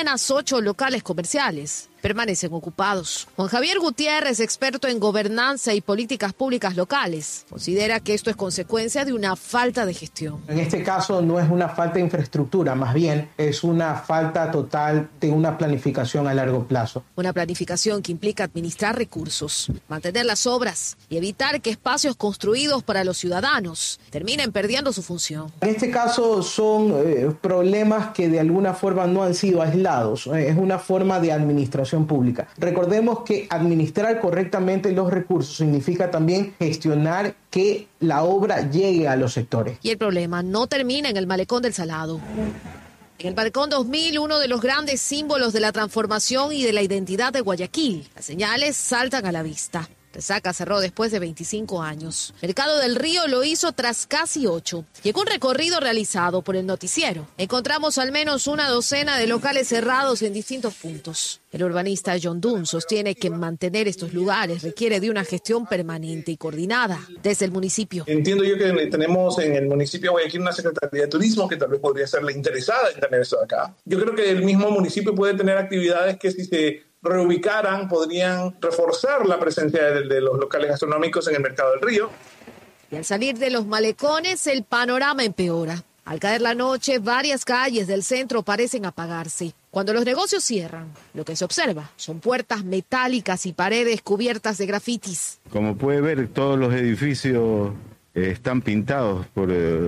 apenas 8 locales comerciales permanecen ocupados. Juan Javier Gutiérrez, experto en gobernanza y políticas públicas locales, considera que esto es consecuencia de una falta de gestión. En este caso no es una falta de infraestructura, más bien es una falta total de una planificación a largo plazo. Una planificación que implica administrar recursos, mantener las obras y evitar que espacios construidos para los ciudadanos terminen perdiendo su función. En este caso son problemas que de alguna forma no han sido aislados, es una forma de administración pública. Recordemos que administrar correctamente los recursos significa también gestionar que la obra llegue a los sectores. Y el problema no termina en el Malecón del Salado. En el Balcón 2000, uno de los grandes símbolos de la transformación y de la identidad de Guayaquil, las señales saltan a la vista. Resaca cerró después de 25 años. Mercado del Río lo hizo tras casi 8. Llegó un recorrido realizado por el noticiero. Encontramos al menos una docena de locales cerrados en distintos puntos. El urbanista John Dunn sostiene que mantener estos lugares requiere de una gestión permanente y coordinada desde el municipio. Entiendo yo que tenemos en el municipio de Guayaquil una Secretaría de Turismo que tal vez podría ser la interesada en tener eso acá. Yo creo que el mismo municipio puede tener actividades que si se reubicaran, podrían reforzar la presencia de los locales gastronómicos en el Mercado del Río. Y al salir de los malecones, el panorama empeora. Al caer la noche, varias calles del centro parecen apagarse. Cuando los negocios cierran, lo que se observa son puertas metálicas y paredes cubiertas de grafitis. Como puede ver, todos los edificios están pintados por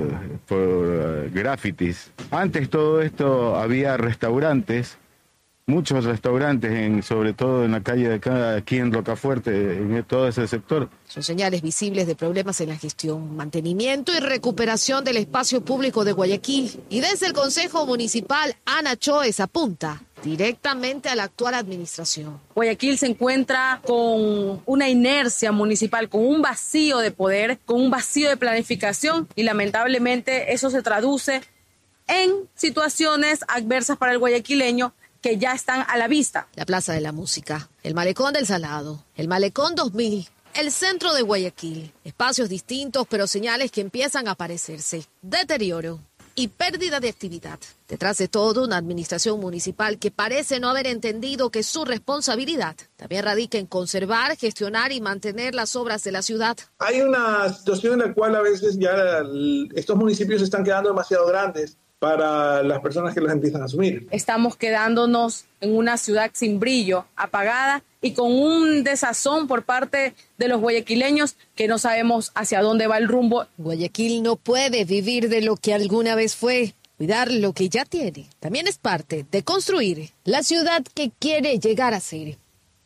grafitis. Antes todo esto había restaurantes, muchos restaurantes, sobre todo en la calle de acá, aquí en Rocafuerte, en todo ese sector. Son señales visibles de problemas en la gestión, mantenimiento y recuperación del espacio público de Guayaquil. Y desde el Consejo Municipal, Ana Choes apunta directamente a la actual administración. Guayaquil se encuentra con una inercia municipal, con un vacío de poder, con un vacío de planificación y lamentablemente eso se traduce en situaciones adversas para el guayaquileño que ya están a la vista. La Plaza de la Música, el Malecón del Salado, el Malecón 2000, el centro de Guayaquil. Espacios distintos, pero señales que empiezan a aparecerse. Deterioro y pérdida de actividad. Detrás de todo, una administración municipal que parece no haber entendido que su responsabilidad también radica en conservar, gestionar y mantener las obras de la ciudad. Hay una situación en la cual a veces ya estos municipios están quedando demasiado grandes para las personas que los empiezan a asumir. Estamos quedándonos en una ciudad sin brillo, apagada y con un desazón por parte de los guayaquileños que no sabemos hacia dónde va el rumbo. Guayaquil no puede vivir de lo que alguna vez fue. Cuidar lo que ya tiene también es parte de construir la ciudad que quiere llegar a ser.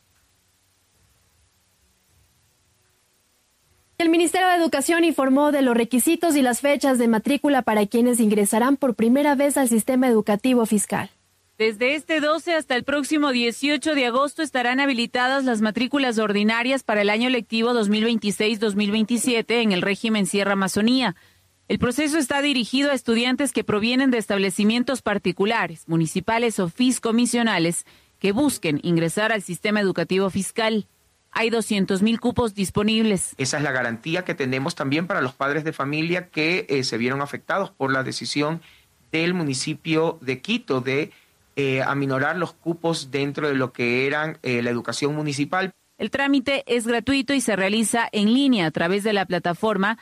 El Ministerio de Educación informó de los requisitos y las fechas de matrícula para quienes ingresarán por primera vez al sistema educativo fiscal. Desde este 12 hasta el próximo 18 de agosto estarán habilitadas las matrículas ordinarias para el año lectivo 2026-2027 en el régimen Sierra Amazonía. El proceso está dirigido a estudiantes que provienen de establecimientos particulares, municipales o fiscomisionales que busquen ingresar al sistema educativo fiscal. Hay 200,000 cupos disponibles. Esa es la garantía que tenemos también para los padres de familia que se vieron afectados por la decisión del municipio de Quito de aminorar los cupos dentro de lo que eran la educación municipal. El trámite es gratuito y se realiza en línea a través de la plataforma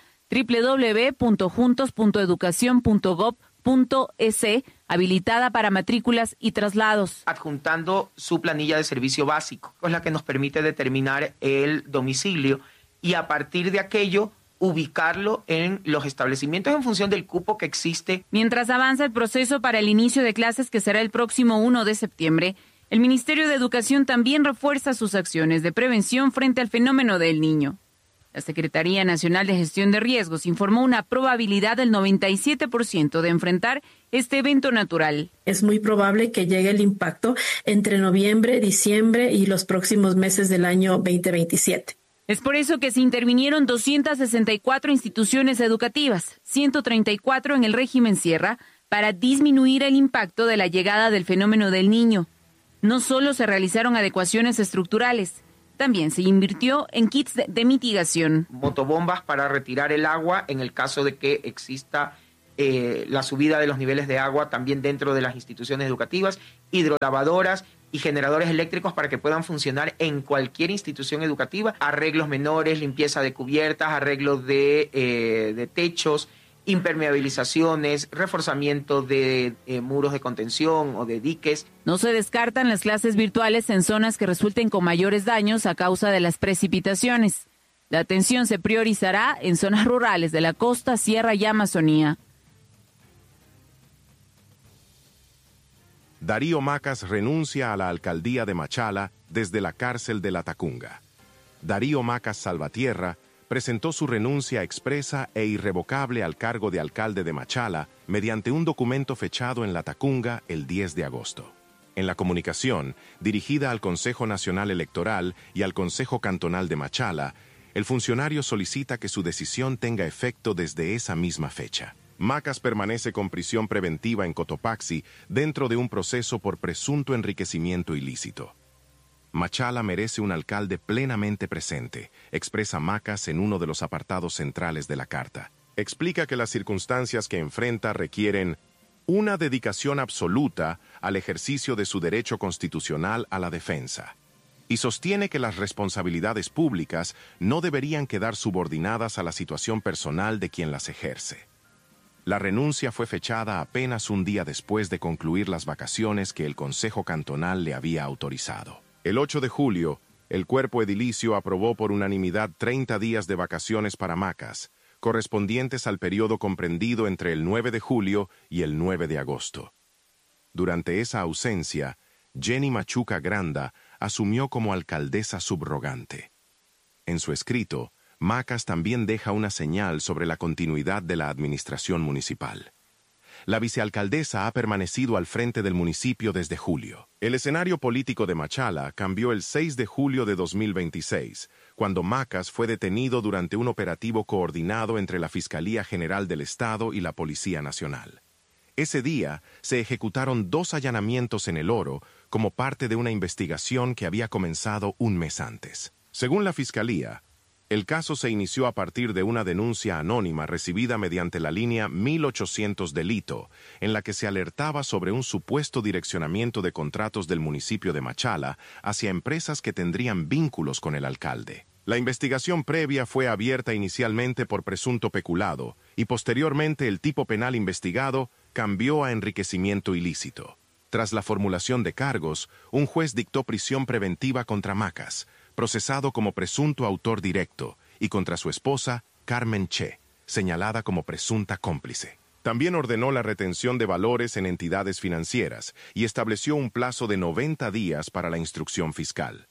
www.juntos.educacion.gov.es, habilitada para matrículas y traslados. Adjuntando su planilla de servicio básico, es la que nos permite determinar el domicilio y a partir de aquello ubicarlo en los establecimientos en función del cupo que existe. Mientras avanza el proceso para el inicio de clases que será el próximo 1 de septiembre, el Ministerio de Educación también refuerza sus acciones de prevención frente al fenómeno del Niño. La Secretaría Nacional de Gestión de Riesgos informó una probabilidad del 97% de enfrentar este evento natural. Es muy probable que llegue el impacto entre noviembre, diciembre y los próximos meses del año 2027. Es por eso que se intervinieron 264 instituciones educativas, 134 en el régimen Sierra, para disminuir el impacto de la llegada del fenómeno del Niño. No solo se realizaron adecuaciones estructurales, también se invirtió en kits de mitigación. Motobombas para retirar el agua en el caso de que exista la subida de los niveles de agua también dentro de las instituciones educativas, hidrolavadoras y generadores eléctricos para que puedan funcionar en cualquier institución educativa, arreglos menores, limpieza de cubiertas, arreglos de techos, impermeabilizaciones, reforzamiento de muros de contención o de diques. No se descartan las clases virtuales en zonas que resulten con mayores daños a causa de las precipitaciones. La atención se priorizará en zonas rurales de la costa, sierra y Amazonía. Darío Macas renuncia a la alcaldía de Machala desde la cárcel de La Tacunga. Darío Macas Salvatierra presentó su renuncia expresa e irrevocable al cargo de alcalde de Machala mediante un documento fechado en La Tacunga el 10 de agosto. En la comunicación, dirigida al Consejo Nacional Electoral y al Consejo Cantonal de Machala, el funcionario solicita que su decisión tenga efecto desde esa misma fecha. Macas permanece con prisión preventiva en Cotopaxi dentro de un proceso por presunto enriquecimiento ilícito. Machala merece un alcalde plenamente presente, expresa Macas en uno de los apartados centrales de la carta. Explica que las circunstancias que enfrenta requieren una dedicación absoluta al ejercicio de su derecho constitucional a la defensa, y sostiene que las responsabilidades públicas no deberían quedar subordinadas a la situación personal de quien las ejerce. La renuncia fue fechada apenas un día después de concluir las vacaciones que el Consejo Cantonal le había autorizado. El 8 de julio, el cuerpo edilicio aprobó por unanimidad 30 días de vacaciones para Macas, correspondientes al periodo comprendido entre el 9 de julio y el 9 de agosto. Durante esa ausencia, Jenny Machuca Granda asumió como alcaldesa subrogante. En su escrito, Macas también deja una señal sobre la continuidad de la administración municipal. La vicealcaldesa ha permanecido al frente del municipio desde julio. El escenario político de Machala cambió el 6 de julio de 2026, cuando Macas fue detenido durante un operativo coordinado entre la Fiscalía General del Estado y la Policía Nacional. Ese día se ejecutaron 2 allanamientos en El Oro como parte de una investigación que había comenzado un mes antes. Según la Fiscalía, el caso se inició a partir de una denuncia anónima recibida mediante la línea 1800 delito, en la que se alertaba sobre un supuesto direccionamiento de contratos del municipio de Machala hacia empresas que tendrían vínculos con el alcalde. La investigación previa fue abierta inicialmente por presunto peculado y posteriormente el tipo penal investigado cambió a enriquecimiento ilícito. Tras la formulación de cargos, un juez dictó prisión preventiva contra Macas, procesado como presunto autor directo, y contra su esposa, Carmen Che, señalada como presunta cómplice. También ordenó la retención de valores en entidades financieras y estableció un plazo de 90 días para la instrucción fiscal.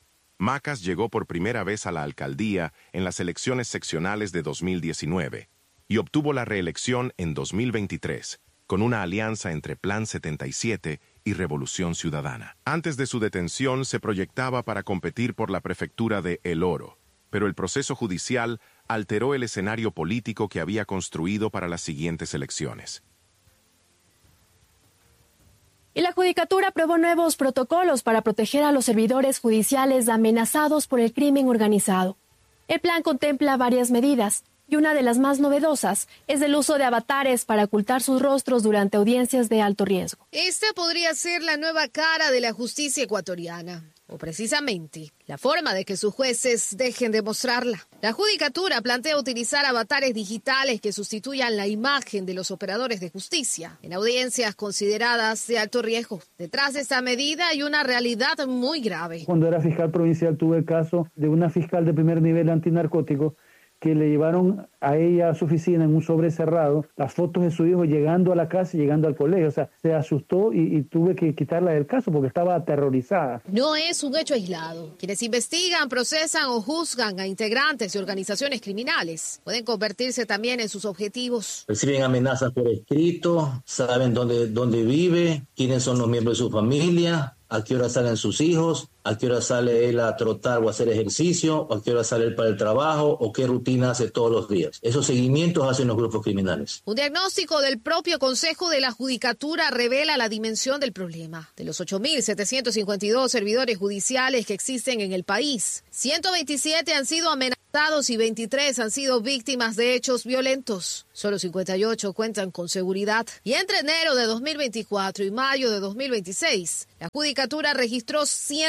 Macas llegó por primera vez a la alcaldía en las elecciones seccionales de 2019 y obtuvo la reelección en 2023, con una alianza entre Plan 77 y Revolución Ciudadana. Antes de su detención se proyectaba para competir por la prefectura de El Oro, pero el proceso judicial alteró el escenario político que había construido para las siguientes elecciones. Y la Judicatura aprobó nuevos protocolos para proteger a los servidores judiciales amenazados por el crimen organizado. El plan contempla varias medidas, y una de las más novedosas es el uso de avatares para ocultar sus rostros durante audiencias de alto riesgo. Esta podría ser la nueva cara de la justicia ecuatoriana, o precisamente la forma de que sus jueces dejen de mostrarla. La Judicatura plantea utilizar avatares digitales que sustituyan la imagen de los operadores de justicia en audiencias consideradas de alto riesgo. Detrás de esta medida hay una realidad muy grave. Cuando era fiscal provincial tuve el caso de una fiscal de primer nivel antinarcótico que le llevaron a ella a su oficina en un sobre cerrado las fotos de su hijo llegando a la casa y llegando al colegio. O sea, se asustó y tuve que quitarla del caso porque estaba aterrorizada. No es un hecho aislado. Quienes investigan, procesan o juzgan a integrantes de organizaciones criminales pueden convertirse también en sus objetivos. Reciben amenazas por escrito, saben dónde vive, quiénes son los miembros de su familia, a qué hora salen sus hijos, a qué hora sale él a trotar o a hacer ejercicio, o a qué hora sale él para el trabajo, o qué rutina hace todos los días. Esos seguimientos hacen los grupos criminales. Un diagnóstico del propio Consejo de la Judicatura revela la dimensión del problema. De los 8.752 servidores judiciales que existen en el país, 127 han sido amenazados Y 23 han sido víctimas de hechos violentos. Solo 58 cuentan con seguridad. Y entre enero de 2024 y mayo de 2026, la Judicatura registró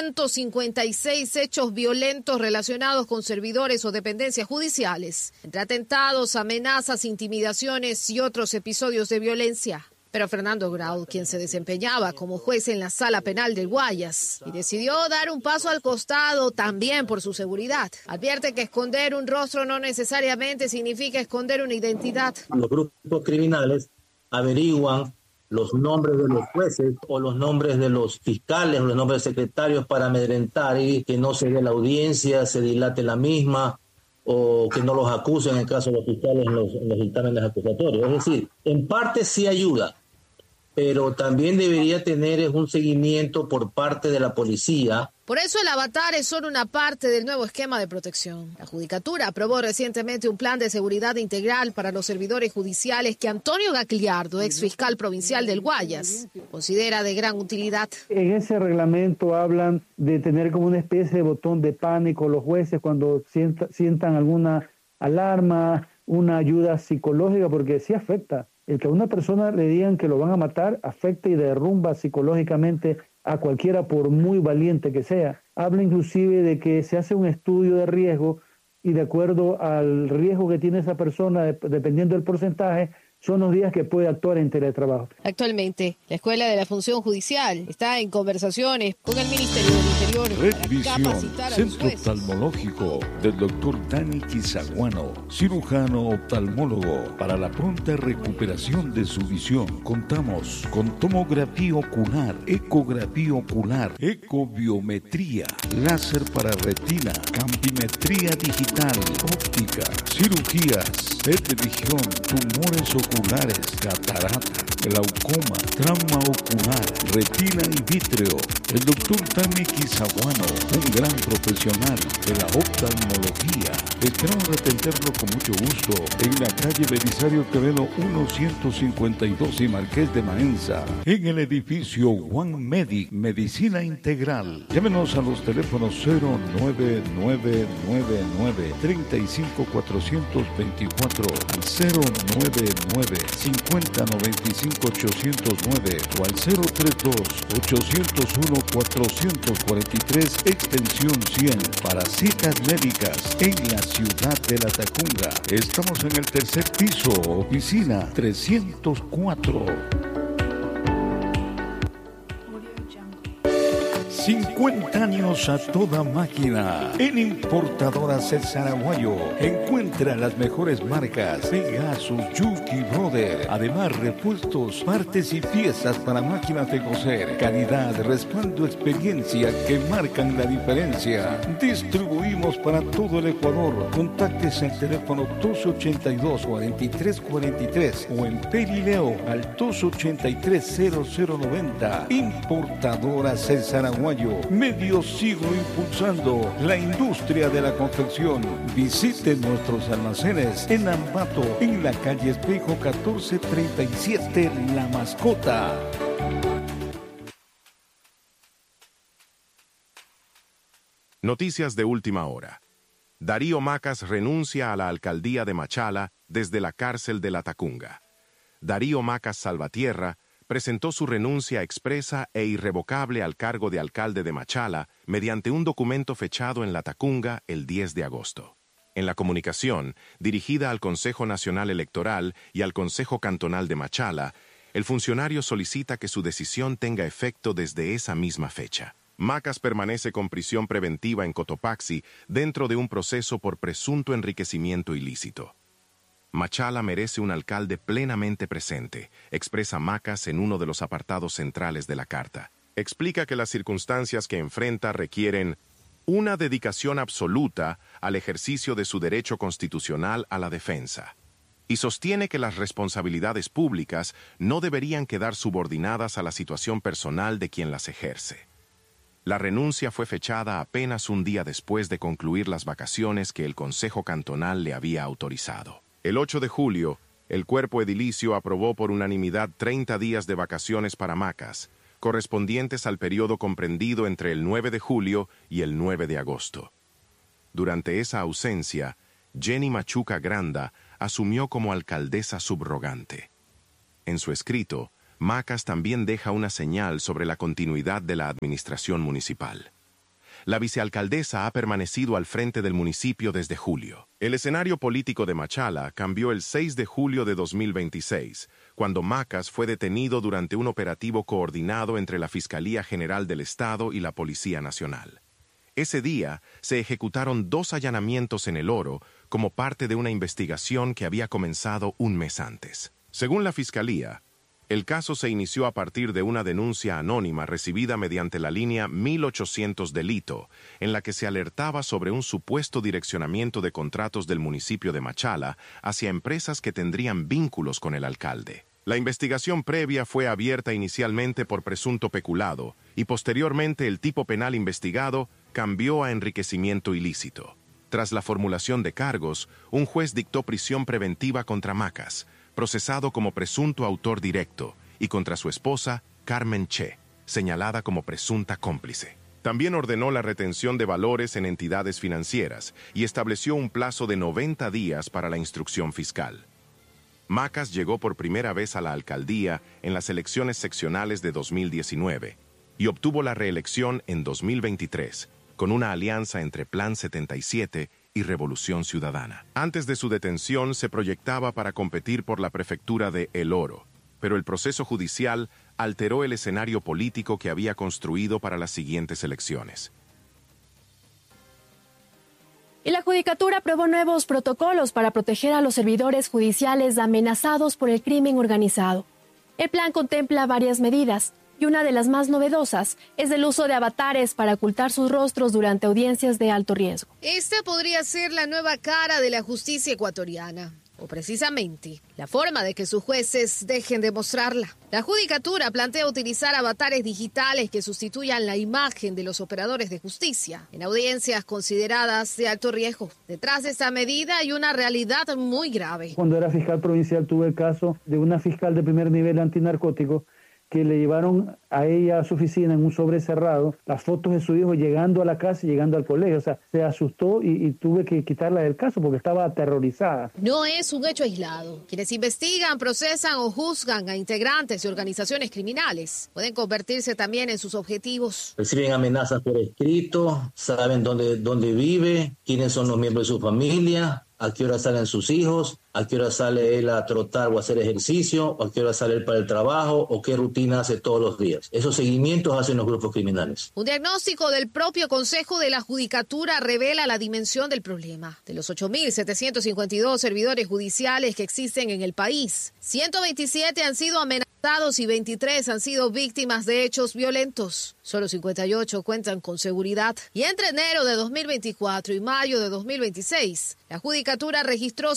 156 hechos violentos relacionados con servidores o dependencias judiciales, entre atentados, amenazas, intimidaciones y otros episodios de violencia. Pero Fernando Grau, quien se desempeñaba como juez en la Sala Penal del Guayas y decidió dar un paso al costado también por su seguridad, advierte que esconder un rostro no necesariamente significa esconder una identidad. Los grupos criminales averiguan los nombres de los jueces o los nombres de los fiscales o los nombres de secretarios para amedrentar y que no se dé la audiencia, se dilate la misma, o que no los acusen en el caso de los fiscales en los dictámenes acusatorios. Es decir, en parte sí ayuda, pero también debería tener un seguimiento por parte de la policía. Por eso el avatar es solo una parte del nuevo esquema de protección. La Judicatura aprobó recientemente un plan de seguridad integral para los servidores judiciales que Antonio Gagliardo, ex fiscal provincial del Guayas, considera de gran utilidad. En ese reglamento hablan de tener como una especie de botón de pánico los jueces cuando sientan alguna alarma, una ayuda psicológica, porque sí afecta. El que a una persona le digan que lo van a matar afecta y derrumba psicológicamente a cualquiera por muy valiente que sea. Habla inclusive de que se hace un estudio de riesgo y de acuerdo al riesgo que tiene esa persona, dependiendo del porcentaje, son los días que puede actuar en teletrabajo. Actualmente, la Escuela de la Función Judicial está en conversaciones con el Ministerio del Interior Red Visión, Centro Oftalmológico del Dr. Dani Quizaguano, cirujano oftalmólogo. Para la pronta recuperación de su visión, contamos con tomografía ocular, ecografía ocular, ecobiometría, láser para retina, campimetría digital, óptica, cirugías, PET de visión, tumores oculares, catarata, glaucoma, trauma ocular, retina y vítreo. El doctor Dani Quizaguano, un gran profesional de la oftalmología. Esperamos atenderlo con mucho gusto en la calle Belisario Quevedo 152 y Marqués de Maenza, en el edificio One Medic, Medicina Integral. Llámenos a los teléfonos 09999 35424 al 099 5095 809 o al 032 801 443 extensión 100 para citas médicas en la ciudad de La Tacunga. Estamos en el tercer piso, oficina 304. 50 años a toda máquina. En Importadora César Aguayo encuentra las mejores marcas: Pegasus, Yuki Brother. Además, repuestos, partes y piezas para máquinas de coser. Calidad, respaldo, experiencia que marcan la diferencia. Distribuimos para todo el Ecuador. Contáctese al teléfono 282-4343 o en Perileo al 283-0090. Importadora César Aguayo. Medio siglo impulsando la industria de la confección. Visite nuestros almacenes en Ambato, en la calle Espejo 1437, La Mascota. Noticias de última hora. Darío Macas renuncia a la alcaldía de Machala desde la cárcel de La Tacunga. Darío Macas Salvatierra presentó su renuncia expresa e irrevocable al cargo de alcalde de Machala mediante un documento fechado en La Tacunga el 10 de agosto. En la comunicación, dirigida al Consejo Nacional Electoral y al Consejo Cantonal de Machala, el funcionario solicita que su decisión tenga efecto desde esa misma fecha. Macas permanece con prisión preventiva en Cotopaxi dentro de un proceso por presunto enriquecimiento ilícito. Machala merece un alcalde plenamente presente, expresa Macas en uno de los apartados centrales de la carta. Explica que las circunstancias que enfrenta requieren una dedicación absoluta al ejercicio de su derecho constitucional a la defensa, y sostiene que las responsabilidades públicas no deberían quedar subordinadas a la situación personal de quien las ejerce. La renuncia fue fechada apenas un día después de concluir las vacaciones que el Consejo Cantonal le había autorizado. El 8 de julio, el cuerpo edilicio aprobó por unanimidad 30 días de vacaciones para Macas, correspondientes al periodo comprendido entre el 9 de julio y el 9 de agosto. Durante esa ausencia, Jenny Machuca Granda asumió como alcaldesa subrogante. En su escrito, Macas también deja una señal sobre la continuidad de la administración municipal. La vicealcaldesa ha permanecido al frente del municipio desde julio. El escenario político de Machala cambió el 6 de julio de 2026, cuando Macas fue detenido durante un operativo coordinado entre la Fiscalía General del Estado y la Policía Nacional. Ese día se ejecutaron 2 allanamientos en El Oro como parte de una investigación que había comenzado un mes antes. Según la Fiscalía, el caso se inició a partir de una denuncia anónima recibida mediante la línea 1800 Delito, en la que se alertaba sobre un supuesto direccionamiento de contratos del municipio de Machala hacia empresas que tendrían vínculos con el alcalde. La investigación previa fue abierta inicialmente por presunto peculado y posteriormente el tipo penal investigado cambió a enriquecimiento ilícito. Tras la formulación de cargos, un juez dictó prisión preventiva contra Macas, procesado como presunto autor directo, y contra su esposa, Carmen Che, señalada como presunta cómplice. También ordenó la retención de valores en entidades financieras y estableció un plazo de 90 días para la instrucción fiscal. Macas llegó por primera vez a la alcaldía en las elecciones seccionales de 2019 y obtuvo la reelección en 2023, con una alianza entre Plan 77 y Revolución Ciudadana. Antes de su detención se proyectaba para competir por la prefectura de El Oro, pero el proceso judicial alteró el escenario político que había construido para las siguientes elecciones. Y la Judicatura aprobó nuevos protocolos para proteger a los servidores judiciales amenazados por el crimen organizado. El plan contempla varias medidas, y una de las más novedosas es el uso de avatares para ocultar sus rostros durante audiencias de alto riesgo. Esta podría ser la nueva cara de la justicia ecuatoriana, o precisamente la forma de que sus jueces dejen de mostrarla. La Judicatura plantea utilizar avatares digitales que sustituyan la imagen de los operadores de justicia en audiencias consideradas de alto riesgo. Detrás de esta medida hay una realidad muy grave. Cuando era fiscal provincial tuve el caso de una fiscal de primer nivel antinarcótico que le llevaron a ella a su oficina en un sobre cerrado las fotos de su hijo llegando a la casa y llegando al colegio. O sea, se asustó y tuve que quitarla del caso porque estaba aterrorizada. No es un hecho aislado. Quienes investigan, procesan o juzgan a integrantes de organizaciones criminales pueden convertirse también en sus objetivos. Reciben amenazas por escrito, saben dónde vive, quiénes son los miembros de su familia, a qué hora salen sus hijos, a qué hora sale él a trotar o a hacer ejercicio, o a qué hora sale él para el trabajo, o qué rutina hace todos los días. Esos seguimientos hacen los grupos criminales. Un diagnóstico del propio Consejo de la Judicatura revela la dimensión del problema. De los 8.752 servidores judiciales que existen en el país, 127 han sido amenazados y 23 han sido víctimas de hechos violentos. Solo 58 cuentan con seguridad. Y entre enero de 2024 y mayo de 2026, la Judicatura registró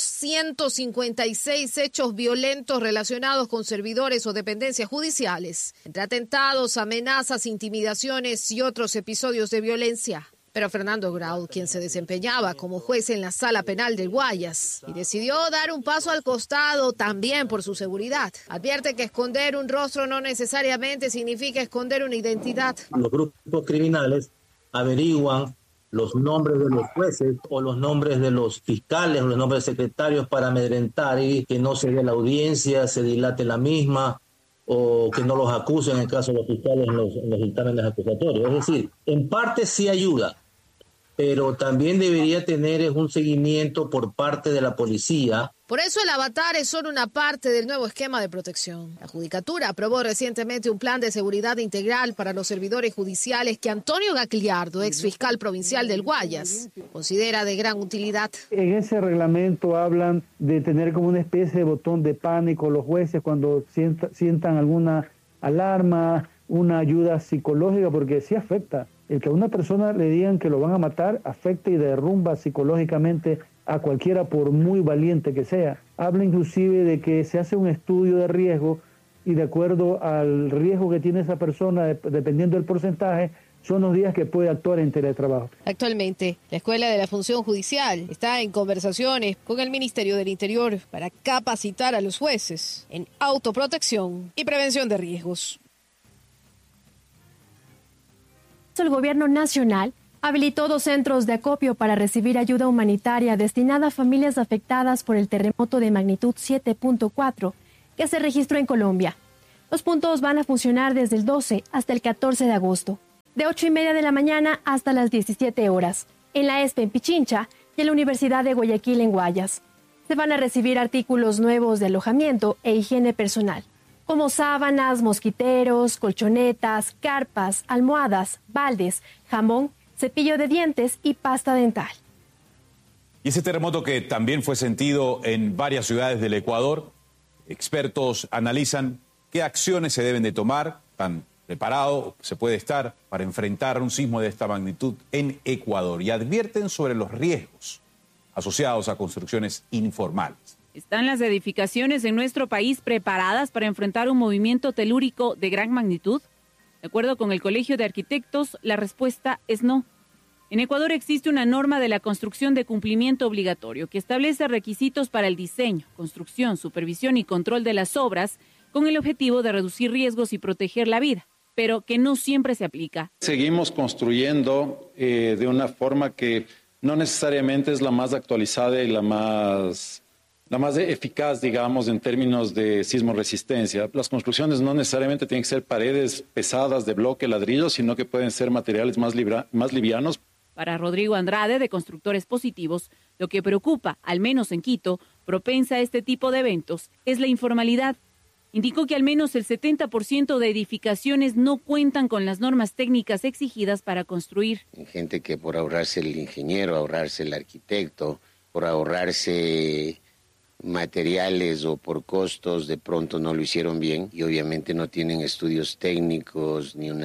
156 hechos violentos relacionados con servidores o dependencias judiciales, entre atentados, amenazas, intimidaciones y otros episodios de violencia. Pero Fernando Grau, quien se desempeñaba como juez en la Sala Penal del Guayas y decidió dar un paso al costado también por su seguridad, advierte que esconder un rostro no necesariamente significa esconder una identidad. Los grupos criminales averiguan los nombres de los jueces o los nombres de los fiscales o los nombres de secretarios para amedrentar y que no se dé la audiencia, se dilate la misma o que no los acusen en el caso de los fiscales en los dictámenes acusatorios. Es decir, en parte sí ayuda, pero también debería tener un seguimiento por parte de la policía. Por eso el avatar es solo una parte del nuevo esquema de protección. La Judicatura aprobó recientemente un plan de seguridad integral para los servidores judiciales que Antonio Gagliardo, ex fiscal provincial del Guayas, considera de gran utilidad. En ese reglamento hablan de tener como una especie de botón de pánico los jueces cuando sientan alguna alarma, una ayuda psicológica, porque sí afecta. El que a una persona le digan que lo van a matar afecta y derrumba psicológicamente a cualquiera por muy valiente que sea. Habla inclusive de que se hace un estudio de riesgo y de acuerdo al riesgo que tiene esa persona, dependiendo del porcentaje, son los días que puede actuar en teletrabajo. Actualmente, la Escuela de la Función Judicial está en conversaciones con el Ministerio del Interior para capacitar a los jueces en autoprotección y prevención de riesgos. El gobierno nacional habilitó 2 centros de acopio para recibir ayuda humanitaria destinada a familias afectadas por el terremoto de magnitud 7.4 que se registró en Colombia. Los puntos van a funcionar desde el 12 hasta el 14 de agosto, de 8:30 de la mañana hasta las 17 horas, en la ESPE en Pichincha y en la Universidad de Guayaquil en Guayas. Se van a recibir artículos nuevos de alojamiento e higiene personal, como sábanas, mosquiteros, colchonetas, carpas, almohadas, baldes, jamón, cepillo de dientes y pasta dental. Y ese terremoto que también fue sentido en varias ciudades del Ecuador, expertos analizan qué acciones se deben de tomar, tan preparado se puede estar para enfrentar un sismo de esta magnitud en Ecuador, y advierten sobre los riesgos asociados a construcciones informales. ¿Están las edificaciones en nuestro país preparadas para enfrentar un movimiento telúrico de gran magnitud? De acuerdo con el Colegio de Arquitectos, la respuesta es no. En Ecuador existe una norma de la construcción de cumplimiento obligatorio que establece requisitos para el diseño, construcción, supervisión y control de las obras con el objetivo de reducir riesgos y proteger la vida, pero que no siempre se aplica. Seguimos construyendo de una forma que no necesariamente es la más actualizada y la más eficaz, digamos, en términos de sismoresistencia. Las construcciones no necesariamente tienen que ser paredes pesadas de bloque, ladrillo, sino que pueden ser materiales más livianos. Para Rodrigo Andrade, de Constructores Positivos, lo que preocupa, al menos en Quito, propensa a este tipo de eventos, es la informalidad. Indicó que al menos el 70% de edificaciones no cuentan con las normas técnicas exigidas para construir. Gente que por ahorrarse el ingeniero, ahorrarse el arquitecto, por ahorrarse materiales o por costos, de pronto no lo hicieron bien y obviamente no tienen estudios técnicos ni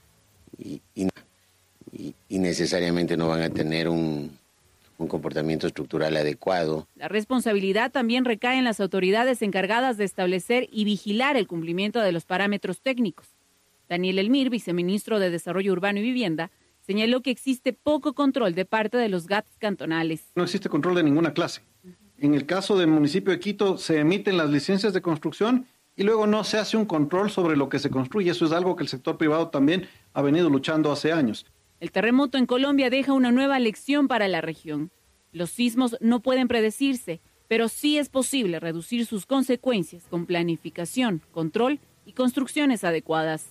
y necesariamente no van a tener un comportamiento estructural adecuado. La responsabilidad también recae en las autoridades encargadas de establecer y vigilar el cumplimiento de los parámetros técnicos. Daniel Elmir, viceministro de Desarrollo Urbano y Vivienda, señaló que existe poco control de parte de los GATS cantonales. No existe control de ninguna clase. En el caso del municipio de Quito se emiten las licencias de construcción y luego no se hace un control sobre lo que se construye. Eso es algo que el sector privado también ha venido luchando hace años. El terremoto en Colombia deja una nueva lección para la región. Los sismos no pueden predecirse, pero sí es posible reducir sus consecuencias con planificación, control y construcciones adecuadas.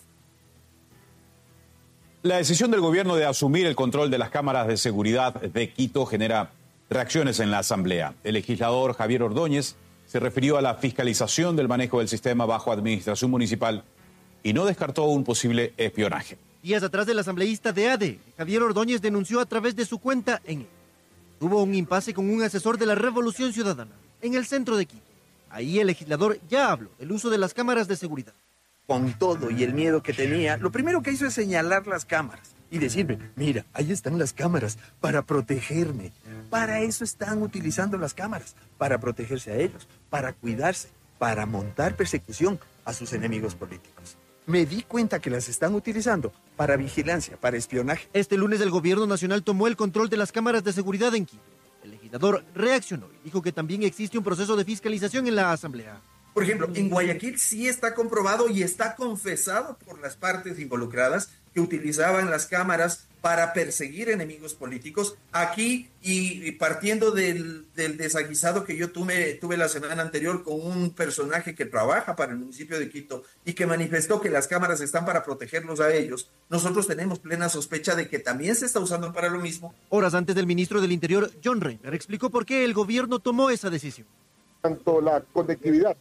La decisión del gobierno de asumir el control de las cámaras de seguridad de Quito genera reacciones en la Asamblea. El legislador Javier Ordóñez se refirió a la fiscalización del manejo del sistema bajo administración municipal y no descartó un posible espionaje. Días atrás, el asambleísta de ADE, Javier Ordóñez, denunció a través de su cuenta en X. Tuvo un impasse con un asesor de la Revolución Ciudadana en el centro de Quito. Ahí el legislador ya habló del uso de las cámaras de seguridad. Con todo y el miedo que tenía, lo primero que hizo es señalar las cámaras y decirme, mira, ahí están las cámaras para protegerme. Para eso están utilizando las cámaras, para protegerse a ellos, para cuidarse, para montar persecución a sus enemigos políticos. Me di cuenta que las están utilizando para vigilancia, para espionaje. Este lunes el gobierno nacional tomó el control de las cámaras de seguridad en Quito. El legislador reaccionó y dijo que también existe un proceso de fiscalización en la Asamblea. Por ejemplo, en Guayaquil sí está comprobado y está confesado por las partes involucradas que utilizaban las cámaras para perseguir enemigos políticos. Aquí, y partiendo del desaguisado que yo tuve la semana anterior con un personaje que trabaja para el municipio de Quito y que manifestó que las cámaras están para protegerlos a ellos, nosotros tenemos plena sospecha de que también se está usando para lo mismo. Horas antes, del ministro del Interior, John Reiner, explicó por qué el gobierno tomó esa decisión. Tanto la conectividad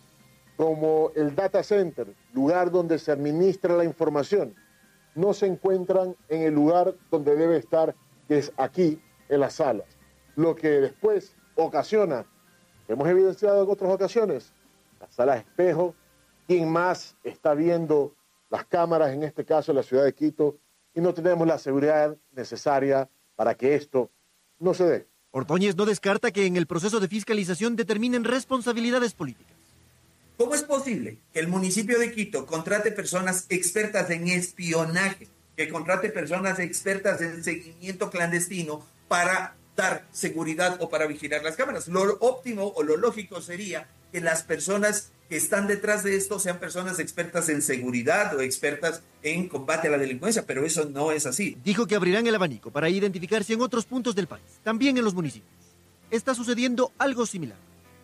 como el data center, lugar donde se administra la información, no se encuentran en el lugar donde debe estar, que es aquí, en las salas. Lo que después ocasiona, hemos evidenciado en otras ocasiones, la sala espejo, quién más está viendo las cámaras, en este caso en la ciudad de Quito, y no tenemos la seguridad necesaria para que esto no se dé. Ordóñez no descarta que en el proceso de fiscalización determinen responsabilidades políticas. ¿Cómo es posible que el municipio de Quito contrate personas expertas en espionaje, que contrate personas expertas en seguimiento clandestino para dar seguridad o para vigilar las cámaras? Lo óptimo o lo lógico sería que las personas que están detrás de esto sean personas expertas en seguridad o expertas en combate a la delincuencia, pero eso no es así. Dijo que abrirán el abanico para identificarse en otros puntos del país, también en los municipios. Está sucediendo algo similar.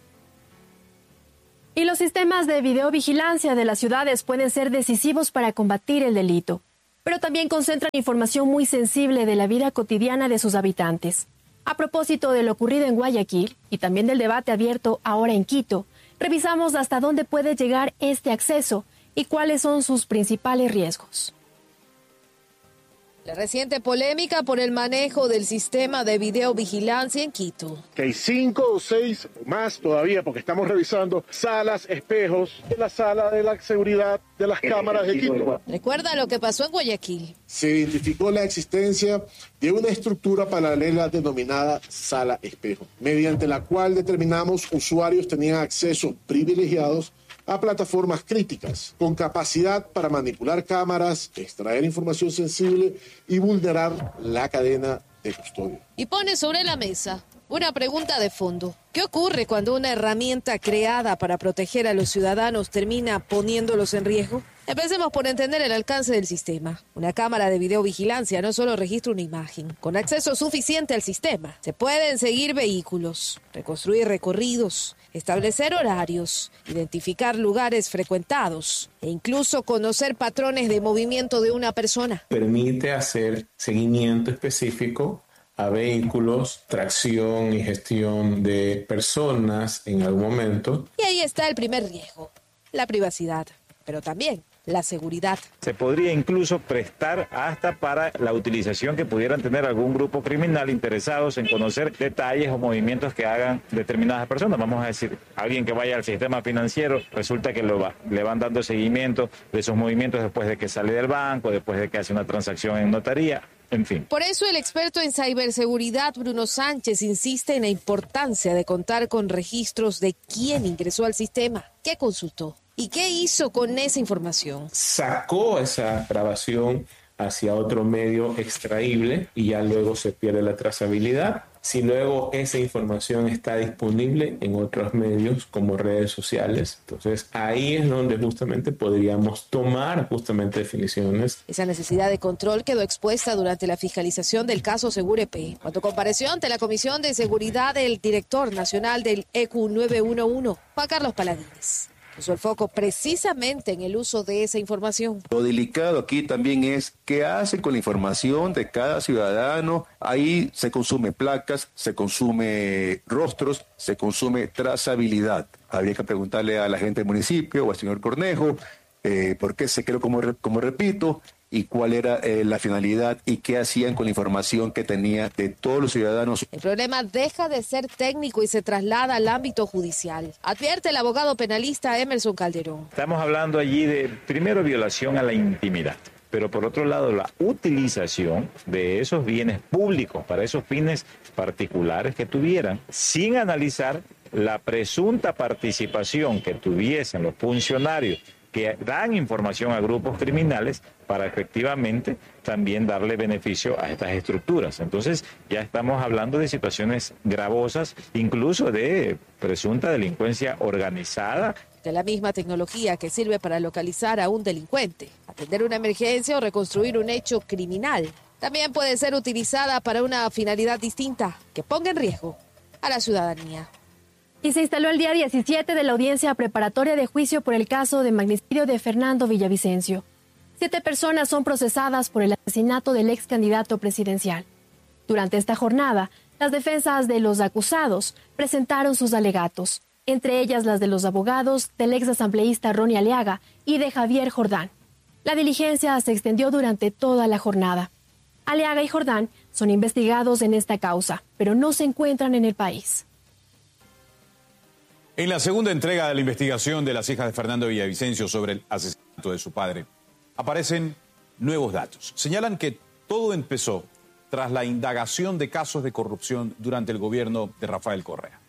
Y los sistemas de videovigilancia de las ciudades pueden ser decisivos para combatir el delito, pero también concentran información muy sensible de la vida cotidiana de sus habitantes. A propósito de lo ocurrido en Guayaquil y también del debate abierto ahora en Quito, revisamos hasta dónde puede llegar este acceso y cuáles son sus principales riesgos. La reciente polémica por el manejo del sistema de videovigilancia en Quito. Que hay 5 o 6 más todavía, porque estamos revisando salas, espejos de la sala de la seguridad de las cámaras de Quito. ¿Recuerda lo que pasó en Guayaquil? Se identificó la existencia de una estructura paralela denominada sala espejo, mediante la cual determinamos usuarios tenían accesos privilegiados a plataformas críticas, con capacidad para manipular cámaras, extraer información sensible y vulnerar la cadena de custodia. Y pone sobre la mesa una pregunta de fondo. ¿Qué ocurre cuando una herramienta creada para proteger a los ciudadanos termina poniéndolos en riesgo? Empecemos por entender el alcance del sistema. Una cámara de videovigilancia no solo registra una imagen. Con acceso suficiente al sistema, se pueden seguir vehículos, reconstruir recorridos, establecer horarios, identificar lugares frecuentados e incluso conocer patrones de movimiento de una persona. Permite hacer seguimiento específico a vehículos, tracción y gestión de personas en algún momento. Y ahí está el primer riesgo, la privacidad, pero también la seguridad. Se podría incluso prestar hasta para la utilización que pudieran tener algún grupo criminal interesados en conocer detalles o movimientos que hagan determinadas personas. Vamos a decir, alguien que vaya al sistema financiero, resulta que le van dando seguimiento de esos movimientos después de que sale del banco, después de que hace una transacción en notaría. En fin. Por eso el experto en ciberseguridad Bruno Sánchez insiste en la importancia de contar con registros de quién ingresó al sistema, qué consultó y qué hizo con esa información. Sacó esa grabación hacia otro medio extraíble y ya luego se pierde la trazabilidad. Si luego esa información está disponible en otros medios como redes sociales, entonces ahí es donde justamente podríamos tomar justamente definiciones. Esa necesidad de control quedó expuesta durante la fiscalización del caso Segurep, cuando compareció ante la Comisión de Seguridad el director nacional del EQ 911, Juan Carlos Paladines. Puso el foco precisamente en el uso de esa información. Lo delicado aquí también es qué hace con la información de cada ciudadano. Ahí se consume placas, se consume rostros, se consume trazabilidad. Habría que preguntarle a la gente del municipio o al señor Cornejo por qué se creó, como repito, y cuál era la finalidad y qué hacían con la información que tenía de todos los ciudadanos. El problema deja de ser técnico y se traslada al ámbito judicial, advierte el abogado penalista Emerson Calderón. Estamos hablando allí de, primero, violación a la intimidad, pero por otro lado, la utilización de esos bienes públicos para esos fines particulares que tuvieran, sin analizar la presunta participación que tuviesen los funcionarios que dan información a grupos criminales para efectivamente también darle beneficio a estas estructuras. Entonces ya estamos hablando de situaciones gravosas, incluso de presunta delincuencia organizada. De la misma tecnología que sirve para localizar a un delincuente, atender una emergencia o reconstruir un hecho criminal, también puede ser utilizada para una finalidad distinta que ponga en riesgo a la ciudadanía. Y se instaló el día 17 de la audiencia preparatoria de juicio por el caso de magnicidio de Fernando Villavicencio. 7 personas son procesadas por el asesinato del ex candidato presidencial. Durante esta jornada, las defensas de los acusados presentaron sus alegatos, entre ellas las de los abogados del ex asambleísta Ronnie Aliaga y de Javier Jordán. La diligencia se extendió durante toda la jornada. Aliaga y Jordán son investigados en esta causa, pero no se encuentran en el país. En la segunda entrega de la investigación de las hijas de Fernando Villavicencio sobre el asesinato de su padre, aparecen nuevos datos. Señalan que todo empezó tras la indagación de casos de corrupción durante el gobierno de Rafael Correa.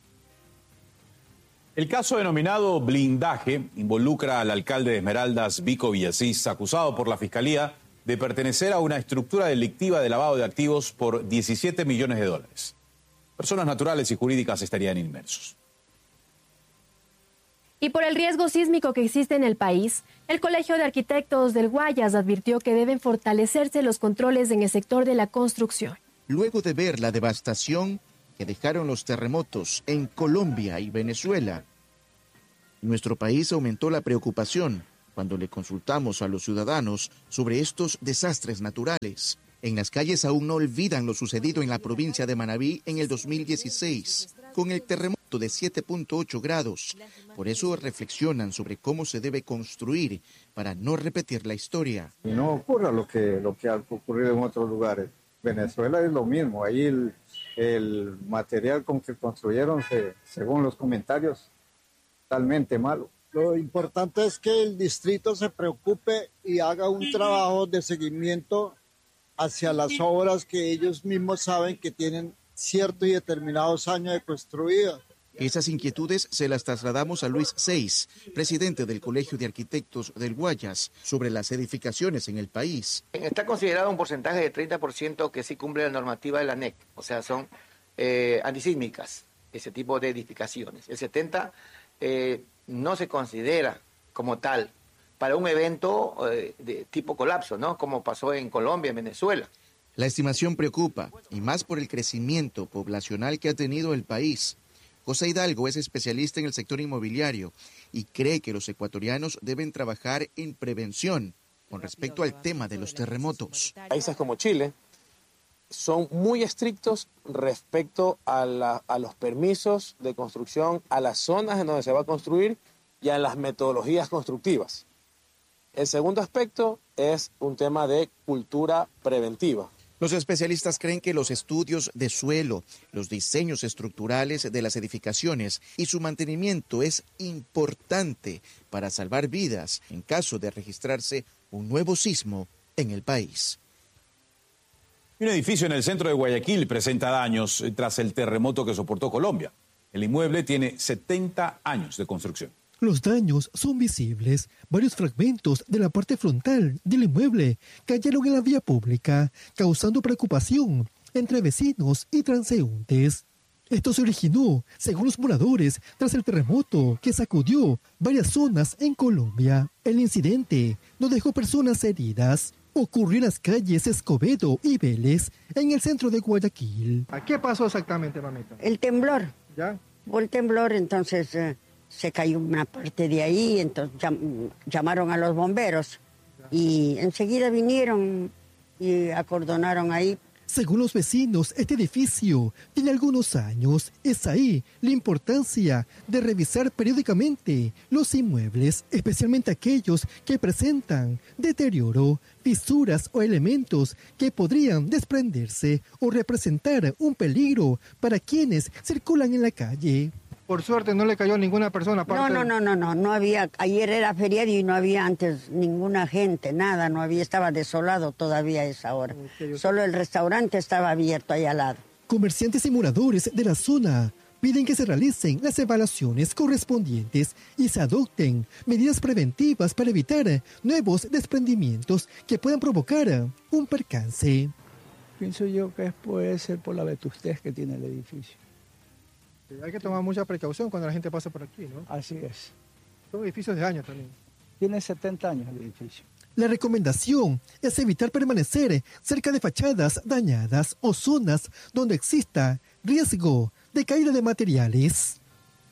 El caso denominado Blindaje involucra al alcalde de Esmeraldas, Vico Villasís, acusado por la Fiscalía de pertenecer a una estructura delictiva de lavado de activos por $17 millones. Personas naturales y jurídicas estarían inmersos. Y por el riesgo sísmico que existe en el país, el Colegio de Arquitectos del Guayas advirtió que deben fortalecerse los controles en el sector de la construcción. Luego de ver la devastación que dejaron los terremotos en Colombia y Venezuela, nuestro país aumentó la preocupación cuando le consultamos a los ciudadanos sobre estos desastres naturales. En las calles aún no olvidan lo sucedido en la provincia de Manabí en el 2016, con el terremoto de 7.8 grados. Por eso reflexionan sobre cómo se debe construir para no repetir la historia. Y no ocurra lo que ha ocurrido en otros lugares. Venezuela es lo mismo, ahí el material con que construyeron, según los comentarios, totalmente malo. Lo importante es que el distrito se preocupe y haga un trabajo de seguimiento hacia las obras que ellos mismos saben que tienen ciertos y determinados años de construidas. Esas inquietudes se las trasladamos a Luis Seis, presidente del Colegio de Arquitectos del Guayas, sobre las edificaciones en el país. Está considerado un porcentaje de 30% que sí cumple la normativa de la ANEC, o sea, son antisísmicas, ese tipo de edificaciones. El 70% no se considera como tal para un evento de tipo colapso, ¿no? Como pasó en Colombia, en Venezuela. La estimación preocupa, y más por el crecimiento poblacional que ha tenido el país. José Hidalgo es especialista en el sector inmobiliario y cree que los ecuatorianos deben trabajar en prevención con respecto al tema de los terremotos. Países como Chile son muy estrictos respecto a los permisos de construcción, a las zonas en donde se va a construir y a las metodologías constructivas. El segundo aspecto es un tema de cultura preventiva. Los especialistas creen que los estudios de suelo, los diseños estructurales de las edificaciones y su mantenimiento es importante para salvar vidas en caso de registrarse un nuevo sismo en el país. Un edificio en el centro de Guayaquil presenta daños tras el terremoto que soportó Colombia. El inmueble tiene 70 años de construcción. Los daños son visibles. Varios fragmentos de la parte frontal del inmueble cayeron en la vía pública, causando preocupación entre vecinos y transeúntes. Esto se originó, según los moradores, tras el terremoto que sacudió varias zonas en Colombia. El incidente no dejó personas heridas. Ocurrió en las calles Escobedo y Vélez, en el centro de Guayaquil. ¿Qué pasó exactamente, mamita? El temblor. ¿Ya? Hubo el temblor, entonces se cayó una parte de ahí, entonces llamaron a los bomberos y enseguida vinieron y acordonaron ahí. Según los vecinos, este edificio tiene algunos años. Es ahí la importancia de revisar periódicamente los inmuebles, especialmente aquellos que presentan deterioro, fisuras o elementos que podrían desprenderse o representar un peligro para quienes circulan en la calle. Por suerte no le cayó a ninguna persona. No había, ayer era feriado y no había antes ninguna gente, nada, no había, estaba desolado todavía a esa hora. Solo el restaurante estaba abierto ahí al lado. Comerciantes y moradores de la zona piden que se realicen las evaluaciones correspondientes y se adopten medidas preventivas para evitar nuevos desprendimientos que puedan provocar un percance. Pienso yo que puede ser por la vetustez que tiene el edificio. Hay que tomar mucha precaución cuando la gente pasa por aquí, ¿no? Así es. Son edificios de años también. Tiene 70 años el edificio. La recomendación es evitar permanecer cerca de fachadas dañadas o zonas donde exista riesgo de caída de materiales.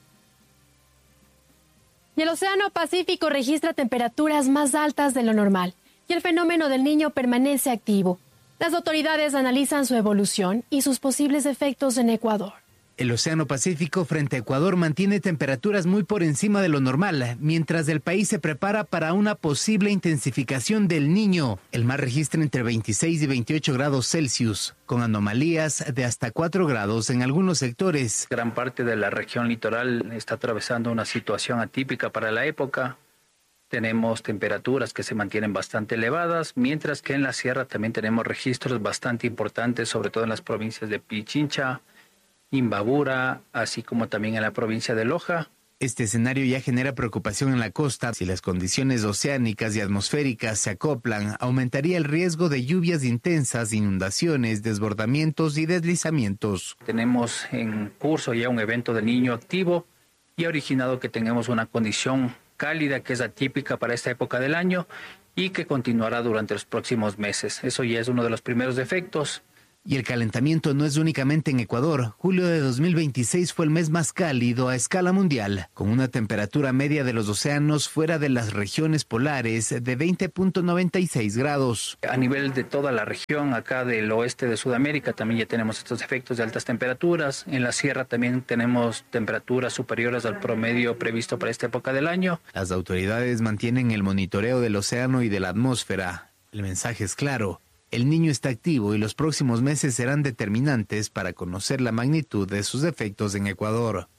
Y el Océano Pacífico registra temperaturas más altas de lo normal y el fenómeno del Niño permanece activo. Las autoridades analizan su evolución y sus posibles efectos en Ecuador. El Océano Pacífico frente a Ecuador mantiene temperaturas muy por encima de lo normal, mientras el país se prepara para una posible intensificación del Niño. El mar registra entre 26 y 28 grados Celsius, con anomalías de hasta 4 grados en algunos sectores. Gran parte de la región litoral está atravesando una situación atípica para la época. Tenemos temperaturas que se mantienen bastante elevadas, mientras que en la sierra también tenemos registros bastante importantes, sobre todo en las provincias de Pichincha, Imbabura, así como también en la provincia de Loja. Este escenario ya genera preocupación en la costa. Si las condiciones oceánicas y atmosféricas se acoplan, aumentaría el riesgo de lluvias intensas, inundaciones, desbordamientos y deslizamientos. Tenemos en curso ya un evento del Niño activo y ha originado que tengamos una condición cálida que es atípica para esta época del año y que continuará durante los próximos meses. Eso ya es uno de los primeros efectos. Y el calentamiento no es únicamente en Ecuador. Julio de 2026 fue el mes más cálido a escala mundial, con una temperatura media de los océanos fuera de las regiones polares de 20.96 grados. A nivel de toda la región, acá del oeste de Sudamérica, también ya tenemos estos efectos de altas temperaturas. En la sierra también tenemos temperaturas superiores al promedio previsto para esta época del año. Las autoridades mantienen el monitoreo del océano y de la atmósfera. El mensaje es claro. El niño está activo y los próximos meses serán determinantes para conocer la magnitud de sus efectos en Ecuador.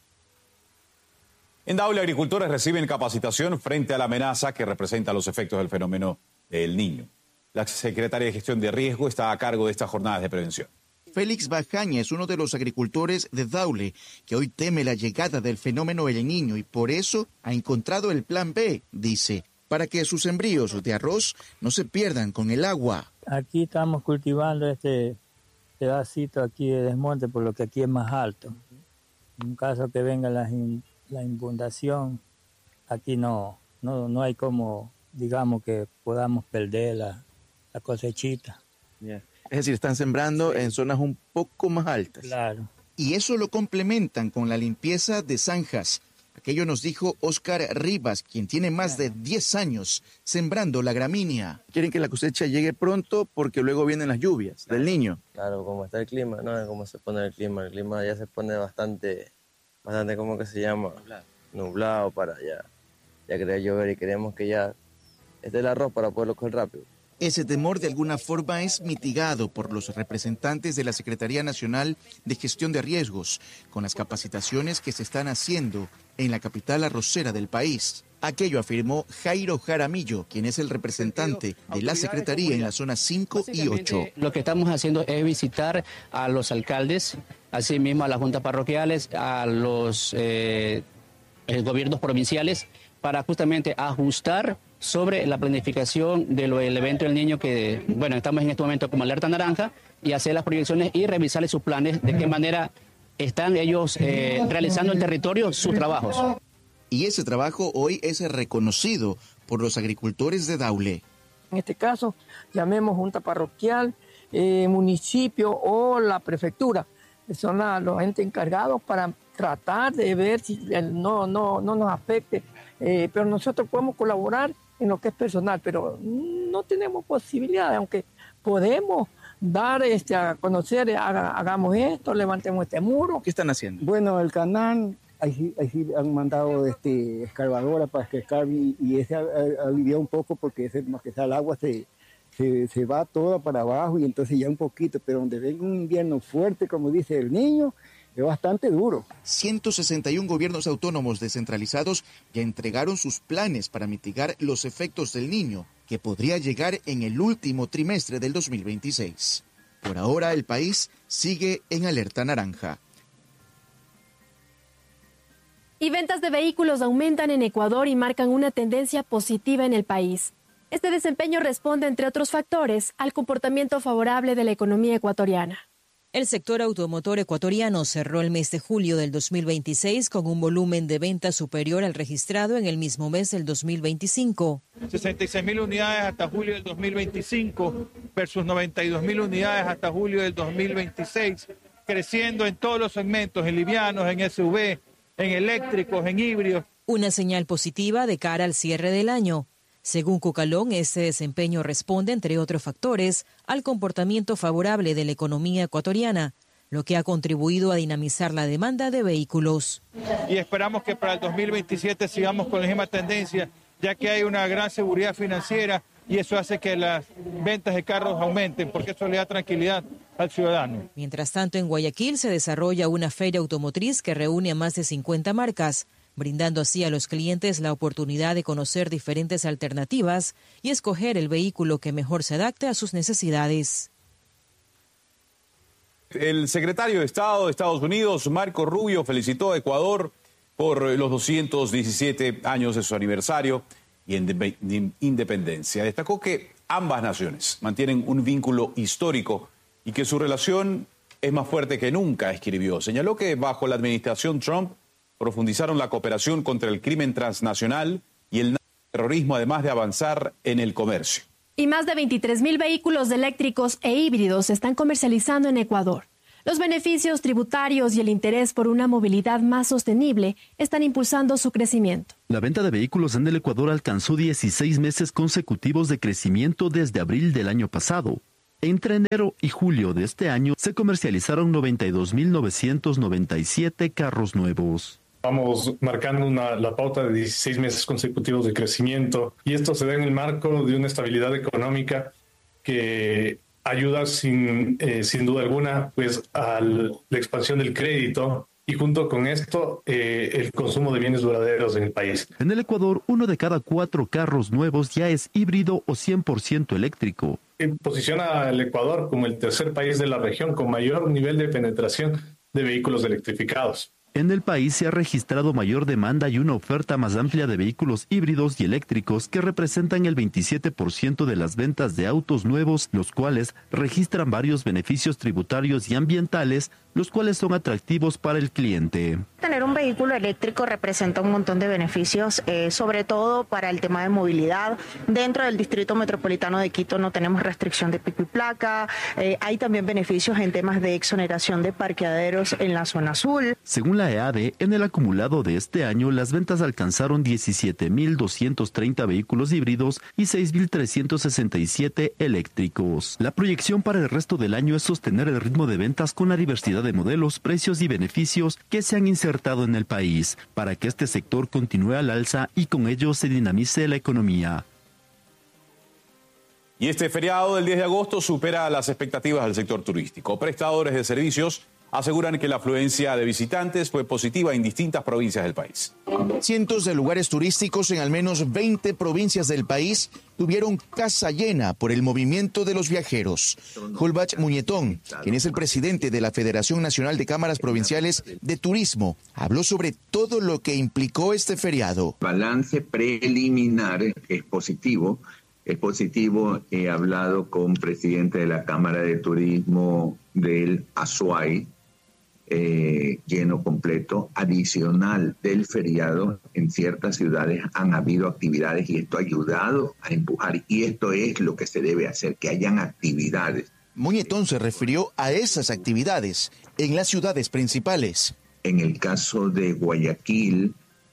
En Daule, agricultores reciben capacitación frente a la amenaza que representa los efectos del fenómeno del Niño. La secretaria de Gestión de Riesgo está a cargo de estas jornadas de prevención. Félix Bajaña es uno de los agricultores de Daule que hoy teme la llegada del fenómeno El Niño y por eso ha encontrado el plan B, dice, para que sus sembríos de arroz no se pierdan con el agua. Aquí estamos cultivando este pedacito aquí de desmonte, por lo que aquí es más alto. En caso que venga la inundación, aquí no hay como, digamos, que podamos perder la cosechita. Yeah. Es decir, están sembrando en zonas un poco más altas. Claro. Y eso lo complementan con la limpieza de zanjas. Aquello nos dijo Óscar Rivas, quien tiene más de 10 años sembrando la gramínea. Quieren que la cosecha llegue pronto porque luego vienen las lluvias del Niño. Claro, como está el clima, ¿no? Como se pone el clima ya se pone bastante, ¿cómo que se llama? Nublado para ya querer llover y queremos que ya esté el arroz para poderlo coger rápido. Ese temor de alguna forma es mitigado por los representantes de la Secretaría Nacional de Gestión de Riesgos, con las capacitaciones que se están haciendo en la capital arrocera del país. Aquello afirmó Jairo Jaramillo, quien es el representante de la Secretaría en la zona 5 y 8. Lo que estamos haciendo es visitar a los alcaldes, asimismo a las juntas parroquiales, a los gobiernos provinciales, para justamente ajustar sobre la planificación del evento del Niño que, bueno, estamos en este momento como alerta naranja y hacer las proyecciones y revisarles sus planes, de qué manera están ellos realizando en territorio sus trabajos. Y ese trabajo hoy es reconocido por los agricultores de Daule. En este caso, llamemos junta parroquial, municipio o la prefectura. Son los entes encargados para tratar de ver si no nos afecte. Pero nosotros podemos colaborar en lo que es personal, pero no tenemos posibilidades, aunque podemos dar a conocer, hagamos esto, levantemos este muro. ¿Qué están haciendo? Bueno, el canal, ahí han mandado excavadoras para escarbar y ese aliviado un poco porque ese, más que sea el agua se va toda para abajo y entonces ya un poquito, pero donde venga un invierno fuerte, como dice el Niño, es bastante duro. 161 gobiernos autónomos descentralizados ya entregaron sus planes para mitigar los efectos del Niño, que podría llegar en el último trimestre del 2026. Por ahora, el país sigue en alerta naranja. Y ventas de vehículos aumentan en Ecuador y marcan una tendencia positiva en el país. Este desempeño responde, entre otros factores, al comportamiento favorable de la economía ecuatoriana. El sector automotor ecuatoriano cerró el mes de julio del 2026 con un volumen de ventas superior al registrado en el mismo mes del 2025. 66.000 unidades hasta julio del 2025 versus 92.000 unidades hasta julio del 2026, creciendo en todos los segmentos, en livianos, en SUV, en eléctricos, en híbridos. Una señal positiva de cara al cierre del año. Según Cucalón, este desempeño responde, entre otros factores, al comportamiento favorable de la economía ecuatoriana, lo que ha contribuido a dinamizar la demanda de vehículos. Y esperamos que para el 2027 sigamos con la misma tendencia, ya que hay una gran seguridad financiera y eso hace que las ventas de carros aumenten, porque eso le da tranquilidad al ciudadano. Mientras tanto, en Guayaquil se desarrolla una feria automotriz que reúne a más de 50 marcas, brindando así a los clientes la oportunidad de conocer diferentes alternativas y escoger el vehículo que mejor se adapte a sus necesidades. El secretario de Estado de Estados Unidos, Marco Rubio, felicitó a Ecuador por los 217 años de su aniversario y independencia. Destacó que ambas naciones mantienen un vínculo histórico y que su relación es más fuerte que nunca, escribió. Señaló que bajo la administración Trump profundizaron la cooperación contra el crimen transnacional y el terrorismo, además de avanzar en el comercio. Y más de 23.000 vehículos eléctricos e híbridos se están comercializando en Ecuador. Los beneficios tributarios y el interés por una movilidad más sostenible están impulsando su crecimiento. La venta de vehículos en el Ecuador alcanzó 16 meses consecutivos de crecimiento desde abril del año pasado. Entre enero y julio de este año se comercializaron 92.997 carros nuevos. Vamos marcando la pauta de 16 meses consecutivos de crecimiento y esto se da en el marco de una estabilidad económica que ayuda sin duda alguna pues a la expansión del crédito y junto con esto el consumo de bienes duraderos en el país. En el Ecuador, 1 de cada 4 carros nuevos ya es híbrido o 100% eléctrico. Posiciona al Ecuador como el tercer país de la región con mayor nivel de penetración de vehículos electrificados. En el país se ha registrado mayor demanda y una oferta más amplia de vehículos híbridos y eléctricos que representan el 27% de las ventas de autos nuevos, los cuales registran varios beneficios tributarios y ambientales, los cuales son atractivos para el cliente. Tener un vehículo eléctrico representa un montón de beneficios, sobre todo para el tema de movilidad. Dentro del Distrito Metropolitano de Quito no tenemos restricción de pico y placa. Hay también beneficios en temas de exoneración de parqueaderos en la zona azul. Según la EADE, en el acumulado de este año, las ventas alcanzaron 17.230 vehículos híbridos y 6.367 eléctricos. La proyección para el resto del año es sostener el ritmo de ventas con la diversidad de modelos, precios y beneficios que se han insertado en el país, para que este sector continúe al alza y con ello se dinamice la economía. Y este feriado del 10 de agosto supera las expectativas del sector turístico. Prestadores de servicios aseguran que la afluencia de visitantes fue positiva en distintas provincias del país. Cientos de lugares turísticos en al menos 20 provincias del país tuvieron casa llena por el movimiento de los viajeros. Holbach Muñetón, quien es el presidente de la Federación Nacional de Cámaras Provinciales de Turismo, habló sobre todo lo que implicó este feriado. Balance preliminar es positivo. Es positivo, he hablado con el presidente de la Cámara de Turismo del Azuay, lleno completo. Adicional del feriado, en ciertas ciudades han habido actividades y esto ha ayudado a empujar, y esto es lo que se debe hacer, que hayan actividades. Muñetón se refirió a esas actividades en las ciudades principales. En el caso de Guayaquil,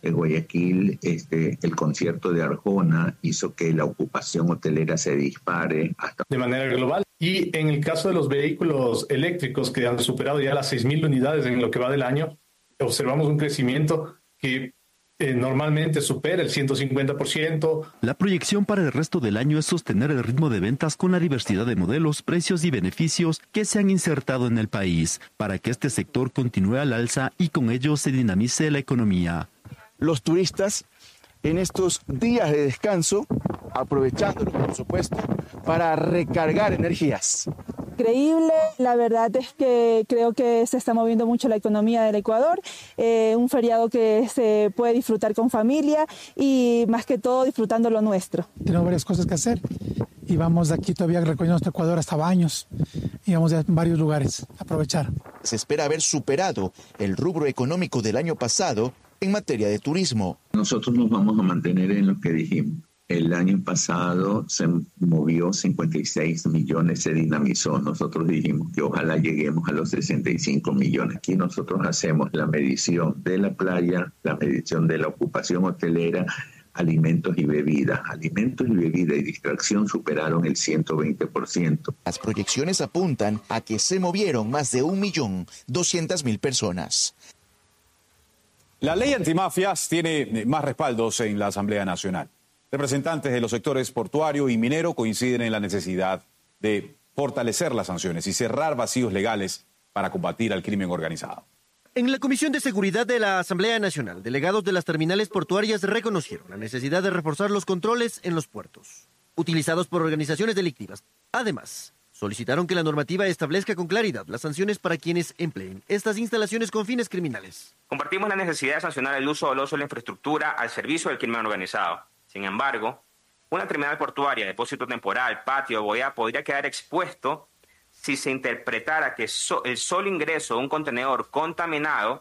el concierto de Arjona hizo que la ocupación hotelera se dispare de manera global. Y en el caso de los vehículos eléctricos que han superado ya las 6.000 unidades en lo que va del año, observamos un crecimiento que normalmente supera el 150%. La proyección para el resto del año es sostener el ritmo de ventas con la diversidad de modelos, precios y beneficios que se han insertado en el país, para que este sector continúe al alza y con ello se dinamice la economía. Los turistas en estos días de descanso, aprovechándolo por supuesto, para recargar energías. Increíble, la verdad es que creo que se está moviendo mucho la economía del Ecuador, un feriado que se puede disfrutar con familia y más que todo disfrutando lo nuestro. Tenemos varias cosas que hacer y vamos de aquí todavía recorriendo nuestro Ecuador hasta Baños y vamos a varios lugares a aprovechar. Se espera haber superado el rubro económico del año pasado en materia de turismo. Nosotros nos vamos a mantener en lo que dijimos. El año pasado se movió 56 millones, se dinamizó. Nosotros dijimos que ojalá lleguemos a los 65 millones. Aquí nosotros hacemos la medición de la playa, la medición de la ocupación hotelera, alimentos y bebidas. Alimentos y bebidas y distracción superaron el 120%. Las proyecciones apuntan a que se movieron más de 1.200.000 personas. La ley antimafias tiene más respaldos en la Asamblea Nacional. Representantes de los sectores portuario y minero coinciden en la necesidad de fortalecer las sanciones y cerrar vacíos legales para combatir al crimen organizado. En la Comisión de Seguridad de la Asamblea Nacional, delegados de las terminales portuarias reconocieron la necesidad de reforzar los controles en los puertos, utilizados por organizaciones delictivas. Además, solicitaron que la normativa establezca con claridad las sanciones para quienes empleen estas instalaciones con fines criminales. Compartimos la necesidad de sancionar el uso doloso de la infraestructura al servicio del crimen organizado. Sin embargo, una terminal portuaria, depósito temporal, patio o boya podría quedar expuesto si se interpretara que el solo ingreso de un contenedor contaminado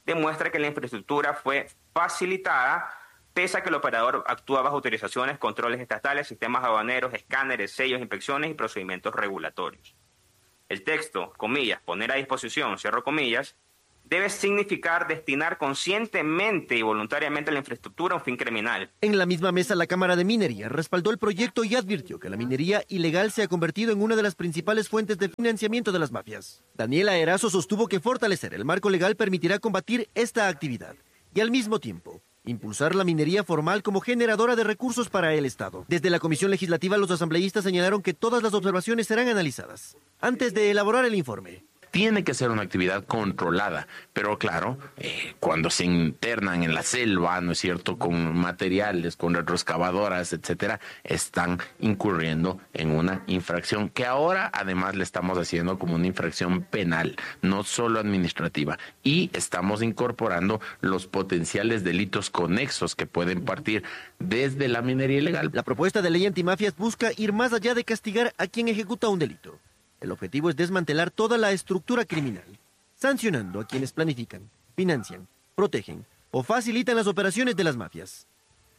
demuestra que la infraestructura fue facilitada pese a que el operador actúa bajo autorizaciones, controles estatales, sistemas aduaneros, escáneres, sellos, inspecciones y procedimientos regulatorios. El texto, comillas, poner a disposición, cierro comillas, debe significar destinar conscientemente y voluntariamente la infraestructura a un fin criminal. En la misma mesa, la Cámara de Minería respaldó el proyecto y advirtió que la minería ilegal se ha convertido en una de las principales fuentes de financiamiento de las mafias. Daniela Erazo sostuvo que fortalecer el marco legal permitirá combatir esta actividad y al mismo tiempo impulsar la minería formal como generadora de recursos para el Estado. Desde la Comisión Legislativa, los asambleístas señalaron que todas las observaciones serán analizadas antes de elaborar el informe. Tiene que ser una actividad controlada, pero claro, cuando se internan en la selva, ¿no es cierto?, con materiales, con retroexcavadoras, etcétera, están incurriendo en una infracción que ahora además le estamos haciendo como una infracción penal, no solo administrativa, y estamos incorporando los potenciales delitos conexos que pueden partir desde la minería ilegal. La propuesta de ley antimafias busca ir más allá de castigar a quien ejecuta un delito. El objetivo es desmantelar toda la estructura criminal, sancionando a quienes planifican, financian, protegen o facilitan las operaciones de las mafias.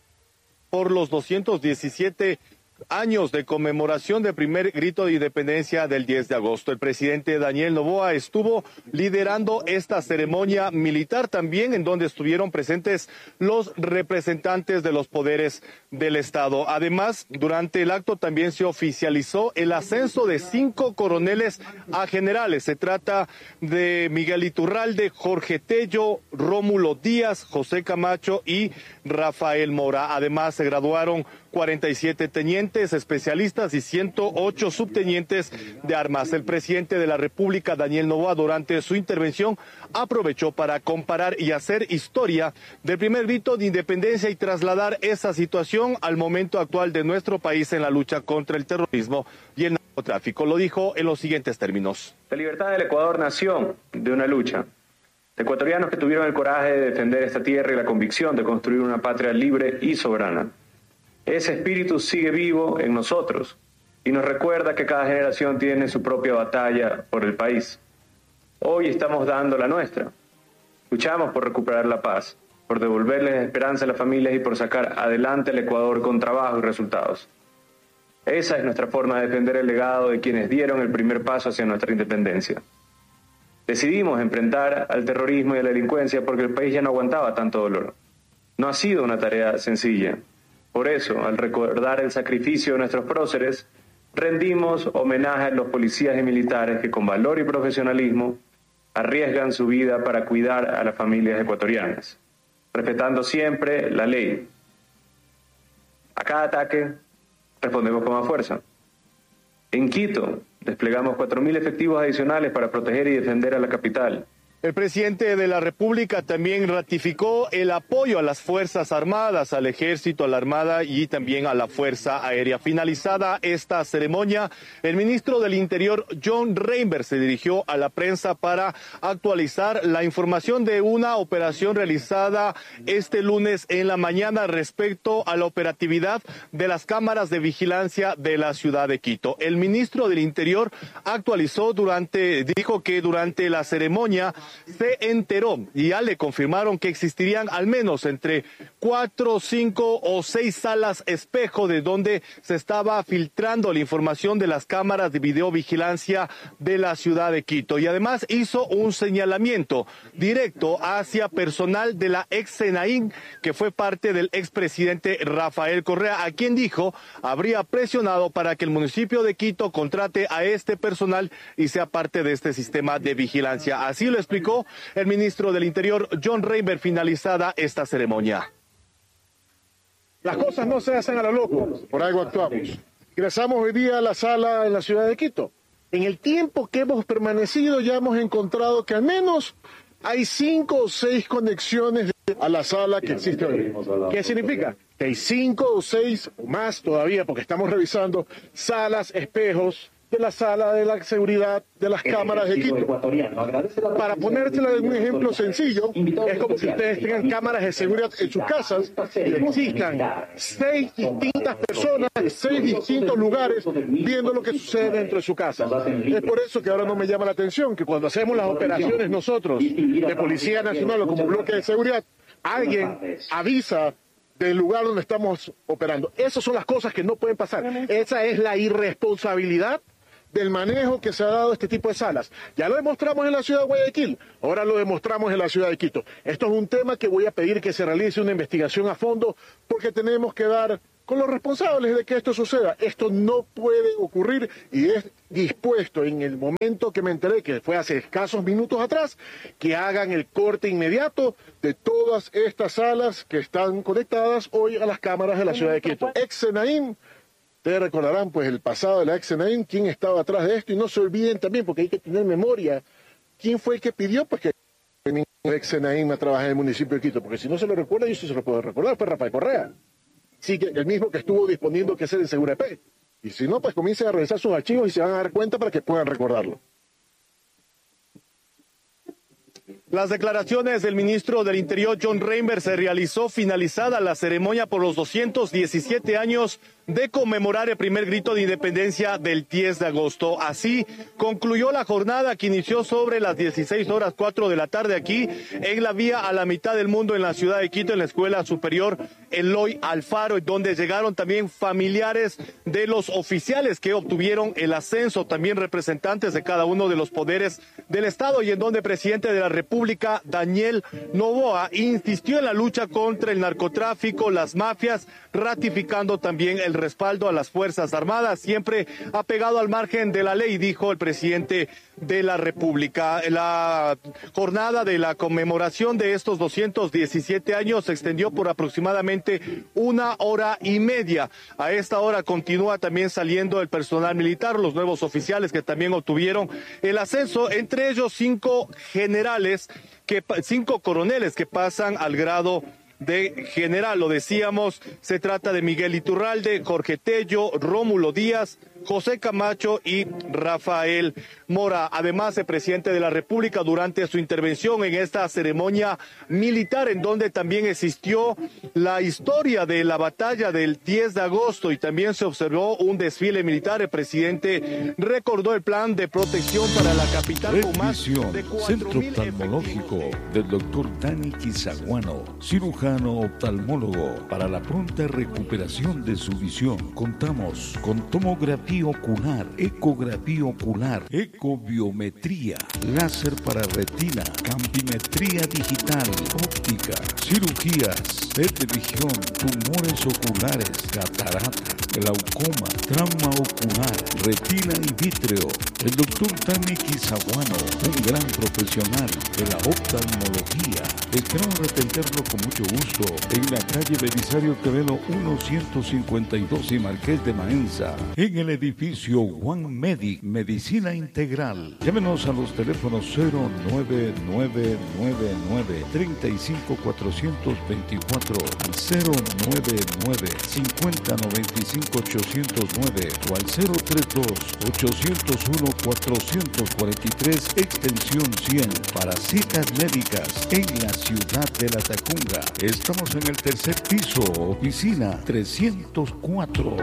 Por los 217 años de conmemoración del primer grito de independencia del 10 de agosto. El presidente Daniel Noboa estuvo liderando esta ceremonia militar también, en donde estuvieron presentes los representantes de los poderes del Estado. Además, durante el acto también se oficializó el ascenso de 5 coroneles a generales. Se trata de Miguel Iturralde, Jorge Tello, Rómulo Díaz, José Camacho y Rafael Mora. Además, se graduaron 47 tenientes, especialistas y 108 subtenientes de armas. El presidente de la República, Daniel Noboa, durante su intervención aprovechó para comparar y hacer historia del primer grito de independencia y trasladar esa situación al momento actual de nuestro país en la lucha contra el terrorismo y el narcotráfico. Lo dijo en los siguientes términos. La libertad del Ecuador nació de una lucha de ecuatorianos que tuvieron el coraje de defender esta tierra y la convicción de construir una patria libre y soberana. Ese espíritu sigue vivo en nosotros y nos recuerda que cada generación tiene su propia batalla por el país. Hoy estamos dando la nuestra. Luchamos por recuperar la paz, por devolverles esperanza a las familias y por sacar adelante el Ecuador con trabajo y resultados. Esa es nuestra forma de defender el legado de quienes dieron el primer paso hacia nuestra independencia. Decidimos enfrentar al terrorismo y a la delincuencia porque el país ya no aguantaba tanto dolor. No ha sido una tarea sencilla. Por eso, al recordar el sacrificio de nuestros próceres, rendimos homenaje a los policías y militares que con valor y profesionalismo arriesgan su vida para cuidar a las familias ecuatorianas, respetando siempre la ley. A cada ataque respondemos con más fuerza. En Quito desplegamos 4.000 efectivos adicionales para proteger y defender a la capital. El presidente de la República también ratificó el apoyo a las Fuerzas Armadas, al Ejército, a la Armada y también a la Fuerza Aérea. Finalizada esta ceremonia, el ministro del Interior, John Reinberg, se dirigió a la prensa para actualizar la información de una operación realizada este lunes en la mañana respecto a la operatividad de las cámaras de vigilancia de la ciudad de Quito. El ministro del Interior dijo que durante la ceremonia se enteró y ya le confirmaron que existirían al menos entre 4, 5 o 6 salas espejo de donde se estaba filtrando la información de las cámaras de videovigilancia de la ciudad de Quito. Y además hizo un señalamiento directo hacia personal de la ex Senaín, que fue parte del expresidente Rafael Correa, a quien dijo habría presionado para que el municipio de Quito contrate a este personal y sea parte de este sistema de vigilancia. Así lo explicó el ministro del Interior, John Reinberg, finalizada esta ceremonia. Las cosas no se hacen a lo loco, por algo actuamos. Ingresamos hoy día a la sala en la ciudad de Quito. En el tiempo que hemos permanecido ya hemos encontrado que al menos hay 5 o 6 conexiones a la sala que existe hoy. ¿Qué significa? Que hay 5 o 6 o más todavía, porque estamos revisando salas, espejos, de la sala de la seguridad de las cámaras de Quito. Para ponérsela en un ejemplo sencillo, es como si ustedes tengan cámaras de seguridad en sus casas y existan 6 distintas personas de 6 distintos lugares viendo lo que sucede dentro de su casa. Es por eso que ahora no me llama la atención que cuando hacemos las operaciones nosotros de Policía Nacional o como bloque de seguridad, alguien avisa del lugar donde estamos operando. Esas son las cosas que no pueden pasar. Esa es la irresponsabilidad del manejo que se ha dado a este tipo de salas. Ya lo demostramos en la ciudad de Guayaquil, ahora lo demostramos en la ciudad de Quito. Esto es un tema que voy a pedir que se realice una investigación a fondo porque tenemos que dar con los responsables de que esto suceda. Esto no puede ocurrir y es dispuesto en el momento que me enteré, que fue hace escasos minutos atrás, que hagan el corte inmediato de todas estas salas que están conectadas hoy a las cámaras de la ciudad de Quito. Ex-Senaim, ustedes recordarán pues el pasado de la ex-Senaim, quién estaba atrás de esto, y no se olviden también, porque hay que tener memoria, quién fue el que pidió pues que ex-Senaim a trabajar en el municipio de Quito, porque si no se lo recuerda, yo sí se lo puedo recordar, fue Rafael Correa. Sí, el mismo que estuvo disponiendo que hacer en Segurep. Y si no, pues comiencen a revisar sus archivos y se van a dar cuenta para que puedan recordarlo. Las declaraciones del ministro del Interior, John Reinberg, se realizó finalizada la ceremonia por los 217 años de conmemorar el primer grito de independencia del 10 de agosto. Así concluyó la jornada que inició sobre las 16:04 de la tarde aquí en la vía a la mitad del mundo en la ciudad de Quito, en la Escuela Superior Eloy Alfaro, donde llegaron también familiares de los oficiales que obtuvieron el ascenso, también representantes de cada uno de los poderes del Estado, y en donde el presidente de la República, Daniel Noboa, insistió en la lucha contra el narcotráfico, las mafias, ratificando también el respaldo a las Fuerzas Armadas, siempre apegado al margen de la ley, dijo el presidente de la República. La jornada de la conmemoración de estos 217 años se extendió por aproximadamente 1 hora y media. A esta hora continúa también saliendo el personal militar, los nuevos oficiales que también obtuvieron el ascenso, entre ellos 5 coroneles que pasan al grado de general. Lo decíamos, se trata de Miguel Iturralde, Jorge Tello, Rómulo Díaz, José Camacho y Rafael Mora. Además, el presidente de la República, durante su intervención en esta ceremonia militar, en donde también existió la historia de la batalla del 10 de agosto y también se observó un desfile militar, el presidente recordó el plan de protección para la capital con más de 4,000 Centro Oftalmológico del doctor Dani Quizaguano, cirujano oftalmólogo. Para la pronta recuperación de su visión, contamos con tomografía ocular, ecografía ocular, ecobiometría, láser para retina, campimetría digital, óptica, cirugías, de visión, tumores oculares, catarata, glaucoma, trauma ocular, retina y vítreo. El doctor Dani Quizaguano, un gran profesional de la oftalmología. Esperamos atenderlo con mucho gusto en la calle Belisario Quevedo 152 y Marqués de Maenza, en el edificio One Medic, Medicina Integral. Llámenos a los teléfonos 09999-35424, al 099-5095-809 o al 032-801-443, extensión 100, para citas médicas en la ciudad de La Tacunga. Estamos en el tercer piso, oficina 304.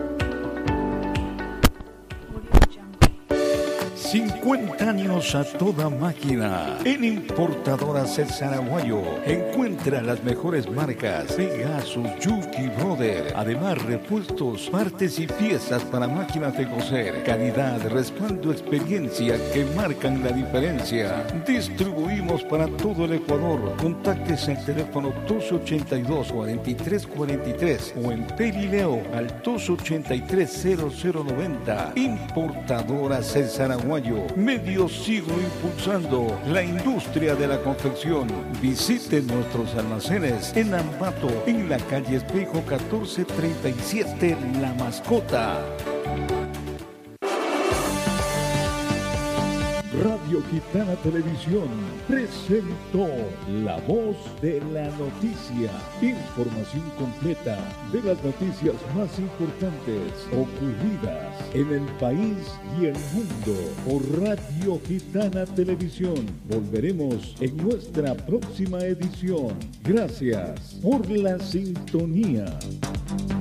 50 años a toda máquina. En Importadora César Aguayo encuentra las mejores marcas: Pegasus, Yuki Brother. Además, repuestos, partes y piezas para máquinas de coser. Calidad, respaldo, experiencia que marcan la diferencia. Distribuimos para todo el Ecuador. Contáctese al teléfono 282-4343 o en Perileo al 283-0090. Importadora César Aguayo. Medio siglo impulsando la industria de la confección. Visite nuestros almacenes en Ambato, en la calle Espejo 1437, La Mascota. Radio Gitana Televisión presentó La Voz de la Noticia. Información completa de las noticias más importantes ocurridas en el país y el mundo por Radio Gitana Televisión. Volveremos en nuestra próxima edición. Gracias por la sintonía.